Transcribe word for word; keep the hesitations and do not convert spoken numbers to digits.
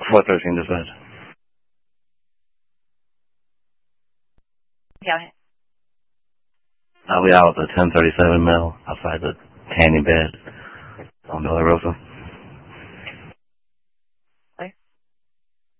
four thirteen dispatch. Go ahead. Uh, we out with a ten thirty-seven male outside the tanning bed on Villa Rosa.